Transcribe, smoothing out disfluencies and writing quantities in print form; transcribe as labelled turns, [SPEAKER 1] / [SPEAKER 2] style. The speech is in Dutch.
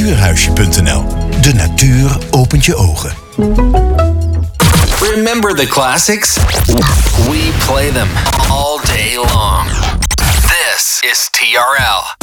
[SPEAKER 1] natuurhuisje.nl. De natuur opent je ogen.
[SPEAKER 2] Remember the classics? We play them all day long. This is TRL.